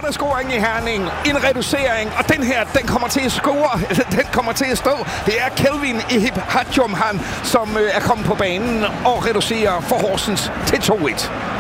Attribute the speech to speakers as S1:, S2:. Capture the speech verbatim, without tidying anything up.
S1: starterscoring i Herning, en reducering, og den her, den kommer til at score, den kommer til at stå. Det er Kelvin Ihip Hadjumhan, som er kommet på banen og reducerer for Horsens til to et.